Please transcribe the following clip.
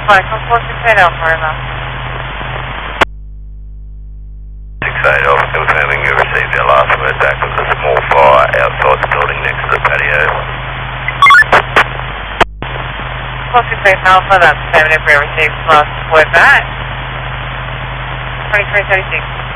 flight, come 468 Alpha, over. 68 Alpha, confirming you received our last word back from the small fire outside the building next to the patio. 468 Alpha, that's affirmative, we received last word back. 2336.